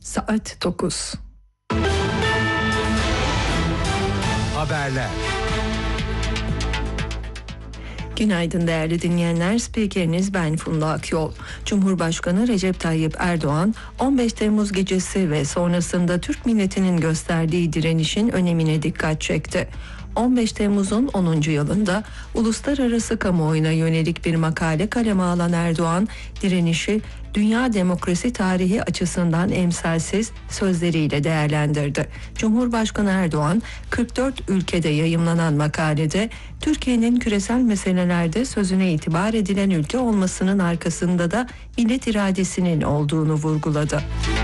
Saat 9. Haberler. Günaydın değerli dinleyenler. Spikeriniz ben Funda Akyol. Cumhurbaşkanı Recep Tayyip Erdoğan 15 Temmuz gecesi ve sonrasında Türk milletinin gösterdiği direnişin önemine dikkat çekti. 15 Temmuz'un 10. yılında uluslararası kamuoyuna yönelik bir makale kaleme alan Erdoğan, direnişi dünya demokrasi tarihi açısından emsalsiz sözleriyle değerlendirdi. Cumhurbaşkanı Erdoğan, 44 ülkede yayımlanan makalede Türkiye'nin küresel meselelerde sözüne itibar edilen ülke olmasının arkasında da millet iradesinin olduğunu vurguladı.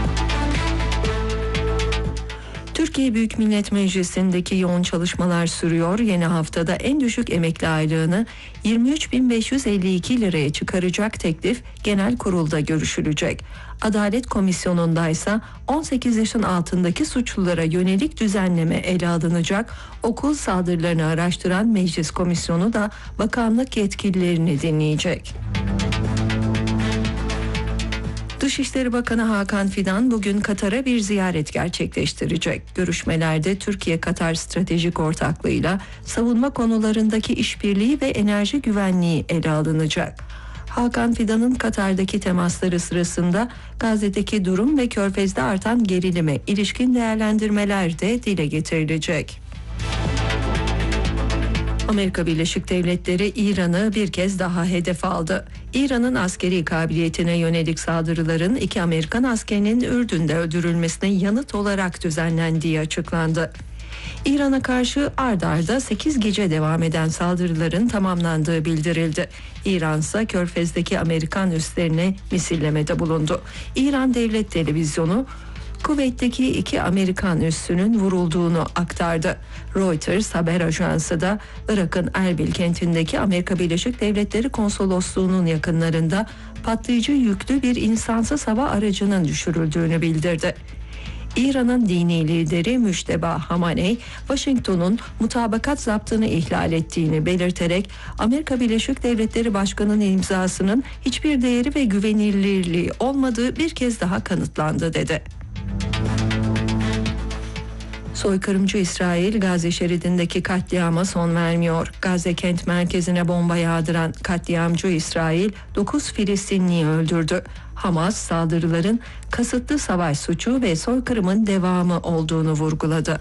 Türkiye Büyük Millet Meclisi'ndeki yoğun çalışmalar sürüyor. Yeni haftada en düşük emekli aylığını 23.552 liraya çıkaracak teklif genel kurulda görüşülecek. Adalet Komisyonu'nda ise 18 yaşın altındaki suçlulara yönelik düzenleme ele alınacak. Okul saldırılarını araştıran Meclis Komisyonu da bakanlık yetkililerini dinleyecek. Dışişleri Bakanı Hakan Fidan bugün Katar'a bir ziyaret gerçekleştirecek. Görüşmelerde Türkiye-Katar stratejik ortaklığıyla savunma konularındaki işbirliği ve enerji güvenliği ele alınacak. Hakan Fidan'ın Katar'daki temasları sırasında Gazze'deki durum ve Körfez'de artan gerilime ilişkin değerlendirmeler de dile getirilecek. Amerika Birleşik Devletleri İran'ı bir kez daha hedef aldı. İran'ın askeri kabiliyetine yönelik saldırıların 2 Amerikan askerinin Ürdün'de öldürülmesine yanıt olarak düzenlendiği açıklandı. İran'a karşı ard arda 8 gece devam eden saldırıların tamamlandığı bildirildi. İran ise Körfez'deki Amerikan üslerine misillemede bulundu. İran Devlet Televizyonu Kuveyt'teki 2 Amerikan üssünün vurulduğunu aktardı. Reuters haber ajansı da Irak'ın Erbil kentindeki Amerika Birleşik Devletleri Konsolosluğu'nun yakınlarında patlayıcı yüklü bir insansız hava aracının düşürüldüğünü bildirdi. İran'ın dini lideri Müşteba Hamaney, Washington'un mutabakat zaptını ihlal ettiğini belirterek Amerika Birleşik Devletleri Başkanı'nın imzasının hiçbir değeri ve güvenilirliği olmadığı bir kez daha kanıtlandı dedi. Soykırımcı İsrail Gazze şeridindeki katliama son vermiyor. Gazze kent merkezine bomba yağdıran katliamcı İsrail 9 Filistinliyi öldürdü. Hamas saldırıların kasıtlı savaş suçu ve soykırımın devamı olduğunu vurguladı.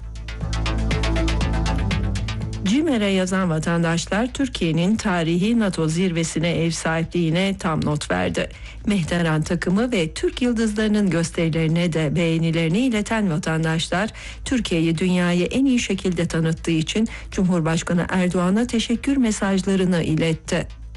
CİMER'e yazan vatandaşlar Türkiye'nin tarihi NATO zirvesine ev sahipliğine tam not verdi. Mehteran takımı ve Türk yıldızlarının gösterilerine de beğenilerini ileten vatandaşlar Türkiye'yi dünyaya en iyi şekilde tanıttığı için Cumhurbaşkanı Erdoğan'a teşekkür mesajlarını iletti.